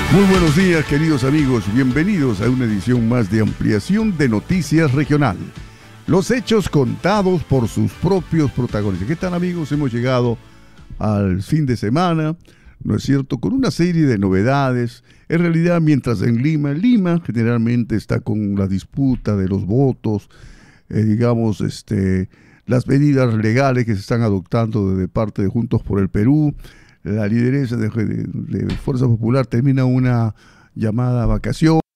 Muy buenos días, queridos amigos. Bienvenidos a una edición más de Ampliación de Noticias Regional. Los hechos contados por sus propios protagonistas. ¿Qué tal, amigos? Hemos llegado al fin de semana, ¿no es cierto?, con una serie de novedades. En realidad, mientras en Lima generalmente está con la disputa de los votos, las medidas legales que se están adoptando de parte de Juntos por el Perú. La lideresa de Fuerza Popular termina una llamada vacación.